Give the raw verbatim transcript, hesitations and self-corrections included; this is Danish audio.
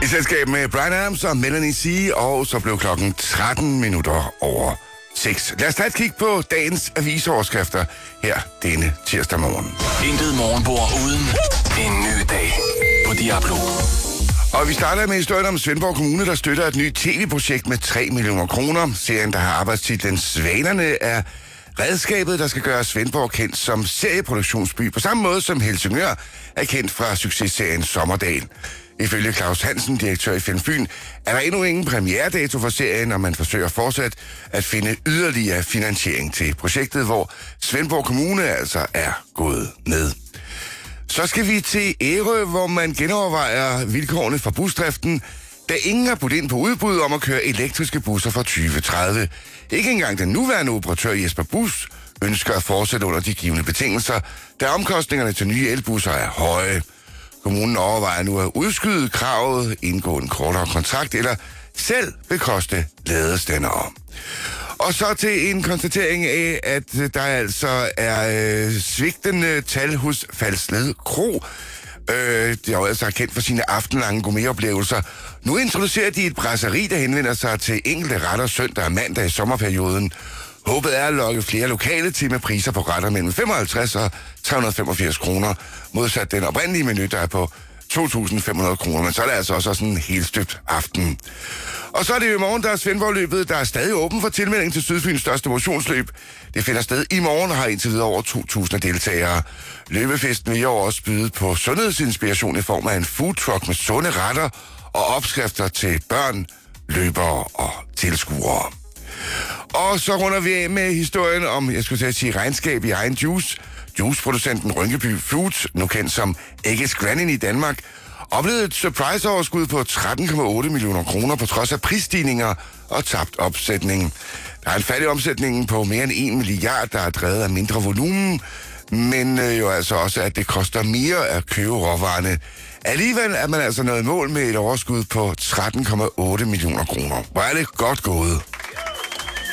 selskab med Bryan Adams og Melanie C, og så blev klokken tretten minutter over seks. Lad os tage et kig på dagens avisoverskrifter her denne tirsdag morgen. Intet morgenbord uden en ny dag på Diablo. Og vi starter med historien om Svendborg Kommune, der støtter et nyt tv-projekt med tre millioner kroner. Serien, der har arbejdstitlen Svanerne, er redskabet, der skal gøre Svendborg kendt som serieproduktionsby, på samme måde som Helsingør er kendt fra successerien Sommerdal. Ifølge Claus Hansen, direktør i Film Fyn, er der endnu ingen premieredato for serien, og man forsøger fortsat at finde yderligere finansiering til projektet, hvor Svendborg Kommune altså er gået med. Så skal vi til Ærø, hvor man genovervejer vilkårene for busdriften, da ingen har budt ind på udbud om at køre elektriske busser fra tyve tredive. Ikke engang den nuværende operatør Jesper Bus ønsker at fortsætte under de givne betingelser, da omkostningerne til nye elbusser er høje. Kommunen overvejer nu at udskyde kravet, indgå en kortere kontrakt eller selv bekoste ladestandere. Og så til en konstatering af, at der altså er øh, svigtende tal hos Falsled Kro. Øh, det er jo altså kendt for sine aftenlange gourmetoplevelser. Nu introducerer de et brasserie, der henvender sig til enkelte retter søndag og mandag i sommerperioden. Håbet er at lokke flere lokale til med priser på retter mellem femoghalvtreds og tre hundrede og femogfirs kroner, modsat den oprindelige menu, der er på to tusind fem hundrede kroner, men så er det altså også sådan en helt støbt aften. Og så er det jo i morgen, der er Svendborg-løbet, der er stadig åben for tilmelding til Sydfyns største motionsløb. Det finder sted i morgen og har indtil videre over to tusind deltagere. Løbefesten vil i år også byde på sundhedsinspiration i form af en food truck med sunde retter og opskrifter til børn, løbere og tilskuere. Og så runder vi af med historien om, jeg skulle sige, regnskab i egen juice. Juiceproducenten Rynkeby Foods, nu kendt som Egges Granny i Danmark, oplevede et surprise-overskud på tretten komma otte millioner kroner på trods af prisstigninger og tabt opsætning. Der er en færdig omsætning på mere end en milliard, der er drevet af mindre volumen, men øh, jo altså også, at det koster mere at købe råvarerne. Alligevel er man altså nået mål med et overskud på tretten komma otte millioner kroner. Hvor er det godt gået.